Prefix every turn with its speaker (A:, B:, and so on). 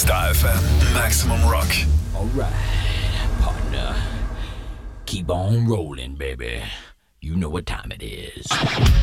A: Star FM Maximum Rock.
B: Alright, partner. Keep on rolling, baby. You know what time it is.